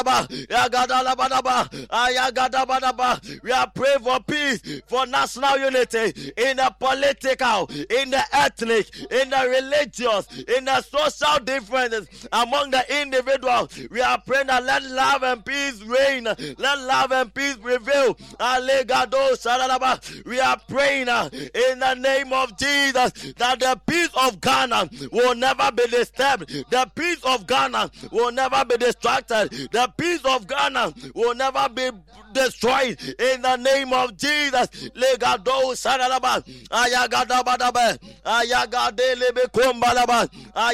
We are praying for peace, for national unity in the political, in the ethnic, in the religious, in the social differences among the individuals. We are praying that let love and peace reign. Let love and peace prevail. We are praying in the name of Jesus that the peace of Ghana will never be disturbed. The peace of Ghana will never be distracted. The peace of Ghana will never be destroyed in the name of Jesus. Legado Saralaba Ayagadabadabe Ayagadele Bekombalaba